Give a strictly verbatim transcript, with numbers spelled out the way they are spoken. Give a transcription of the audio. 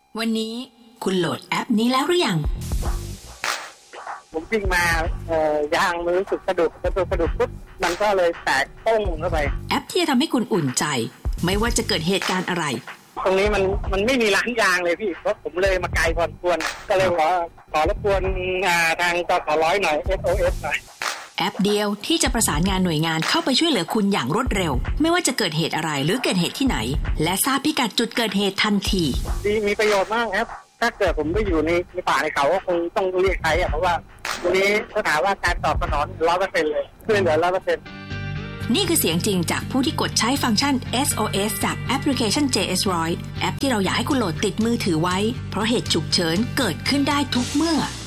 วันนี้คุณโหลดแอปนี้แล้วหรือยังผมวิ่งมาเอ่อยางมันรู้สึกกระดุกกระดุกกระดุกปุ๊บมันก็เลยแตกโป้งเข้าไปแอปที่จะทำให้คุณอุ่นใจไม่ว่าจะเกิดเหตุการณ์อะไรตรงนี้มันมันไม่มีร้านยางเลยพี่เพราะผมเลยมาไกลพอสมควรก็เลยขอขอรบกวนทางจสร้อยหน่อย เอส โอ เอส หน่อยแอปเดียวที่จะประสานงานหน่วยงานเข้าไปช่วยเหลือคุณอย่างรวดเร็วไม่ว่าจะเกิดเหตุอะไรหรือเกิดเหตุที่ไหนและทราบพิกัดจุดเกิดเหตุทันทีดีมีประโยชน์มากครับถ้าเกิดผมไปอยู่ในในป่าในเขาก็คงต้องเรียกใช้อะเพราะว่าตรงนี้ถ้าถามว่าการตอบสนอง ร้อยเปอร์เซ็นต์ เลยช่วยเหลือ ร้อยเปอร์เซ็นต์นี่คือเสียงจริงจากผู้ที่กดใช้ฟังก์ชัน เอส โอ เอส จากแอปพลิเคชัน เจ เอส หนึ่งร้อย แอปที่เราอยากให้คุณโหลดติดมือถือไว้เพราะเหตุฉุกเฉินเกิดขึ้นได้ทุกเมื่อ